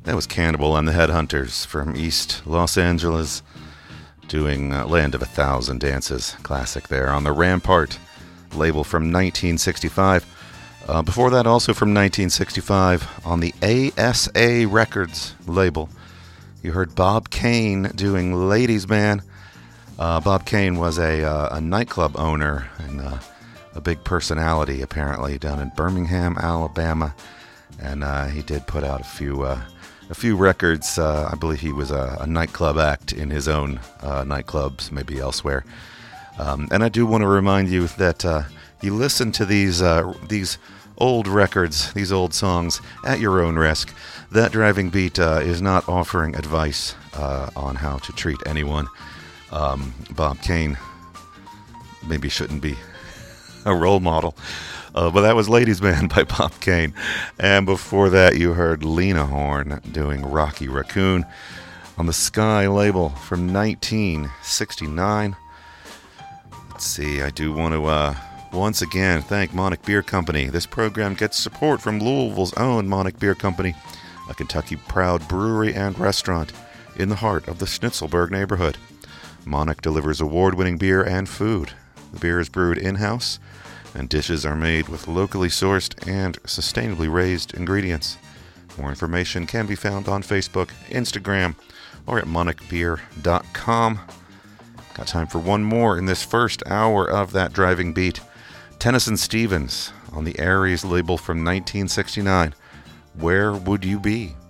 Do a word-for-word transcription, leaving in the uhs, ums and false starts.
That was Cannibal and the Headhunters from East Los Angeles doing uh, Land of a Thousand Dances. Classic there on the Rampart label from nineteen sixty-five. Uh, before that, also from nineteen sixty-five on the A S A Records label, you heard Bob Kane doing Ladies Man. Uh, Bob Kane was a, uh, a nightclub owner and uh, a big personality, apparently, down in Birmingham, Alabama. And uh, he did put out a few uh, a few records. Uh, I believe he was a, a nightclub act in his own uh, nightclubs, maybe elsewhere. Um, and I do want to remind you that uh, you listen to these uh, these old records, these old songs, at your own risk. That Driving Beat uh, is not offering advice uh, on how to treat anyone. Um, Bob Kane maybe shouldn't be a role model. Uh, but that was Ladies Man by Bob Kane. And before that, you heard Lena Horne doing Rocky Raccoon on the Sky label from nineteen sixty-nine. Let's see, I do want to uh, once again thank Monarch Beer Company. This program gets support from Louisville's own Monarch Beer Company, a Kentucky-proud brewery and restaurant in the heart of the Schnitzelburg neighborhood. Monarch delivers award-winning beer and food. The beer is brewed in-house, and dishes are made with locally sourced and sustainably raised ingredients. More information can be found on Facebook, Instagram, or at monarch beer dot com. Got time for one more in this first hour of That Driving Beat. Tennyson Stevens on the Aries label from nineteen sixty-nine. Where Would You Be?